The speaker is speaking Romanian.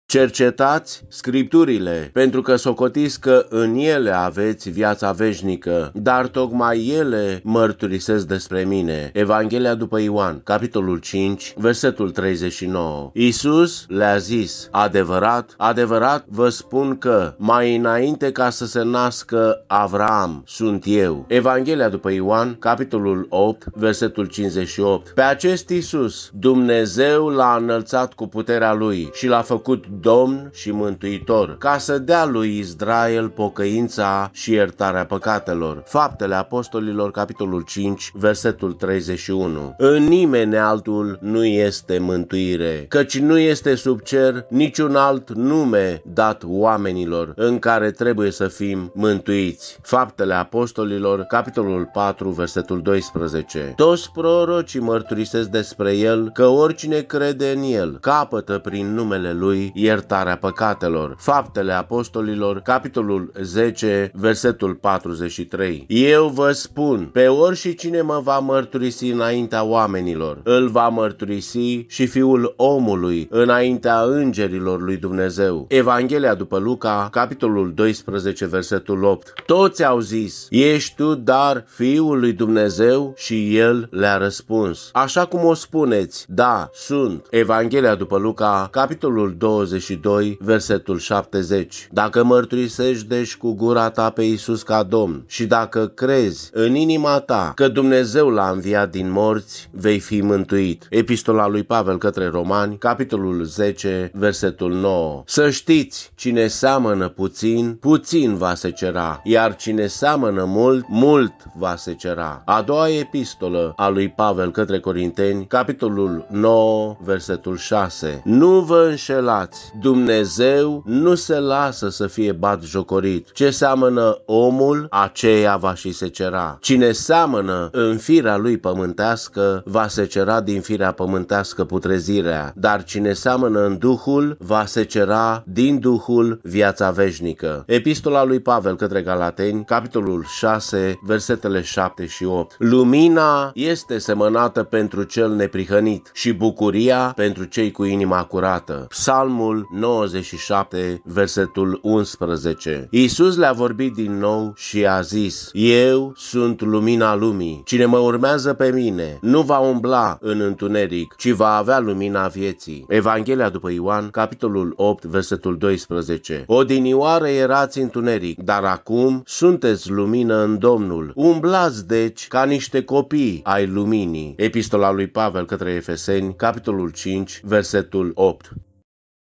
Cercetați Scripturile, pentru că socotiți că în ele aveți viața veșnică, dar tocmai ele mărturisesc despre mine. Evanghelia după Ioan, capitolul 5, versetul 39. Iisus le-a zis: adevărat, adevărat vă spun că mai înainte ca să se nască Avraam sunt eu. Evanghelia după Ioan, capitolul 8, versetul 58. Pe acest Iisus Dumnezeu l-a înălțat cu puterea lui și l-a făcut Domn și Mântuitor, ca să dea lui Israel pocăința și iertarea păcatelor. Faptele Apostolilor, capitolul 5, versetul 31. În nimeni altul nu este mântuire, căci nu este sub cer niciun alt nume dat oamenilor în care trebuie să fim mântuiți. Faptele Apostolilor, capitolul 4, versetul 12. Toți prorocii mărturisesc despre el că oricine crede în el capătă prin numele lui iertarea păcatelor. Faptele Apostolilor, capitolul 10, versetul 43. Eu vă spun, pe oricine mă va mărturisi înaintea oamenilor, îl va mărturisi și Fiul omului înaintea îngerilor lui Dumnezeu. Evanghelia după Luca, capitolul 12, versetul 8. Toți au zis: ești tu dar Fiul lui Dumnezeu? Și el le-a răspuns: așa cum o spuneți, da, sunt. Evanghelia după Luca, capitolul 22, versetul 70. Dacă mărturisești deci cu gura ta pe Iisus ca Domn și dacă crezi în inima ta că Dumnezeu l-a înviat din morți, vei fi mântuit. Epistola lui Pavel către Romani, capitolul 10, versetul 9. Să știți, cine seamănă puțin, puțin va secera, iar cine seamănă mult, mult va secera. A doua epistolă a lui Pavel către Corinteni, capitolul 9, versetul 6. Nu vă înșelați, Dumnezeu nu se lasă să fie batjocorit. Ce seamănă omul, aceea va și secera. Cine seamănă în firea lui pământească, va secera din firea pământească putrezirea, dar cine seamănă în Duhul, va secera din Duhul viața veșnică. Epistola lui Pavel către Galateni, capitolul 6, versetele 7 și 8. Lumina este semănată pentru cel neprihănit și bucuria pentru cei cu inima curată. Psalmul 97, versetul 11. Iisus le-a vorbit din nou și a zis: eu sunt lumina lumii. Cine mă urmează pe mine nu va umbla în întuneric, ci va avea lumina vieții. Evanghelia după Ioan, capitolul 8, versetul 12. Odinioară erați întuneric, dar acum sunteți lumină în Domnul. Umblați deci ca niște copii ai luminii. Epistola lui Pavel către Efeseni, capitolul 5, versetul 8.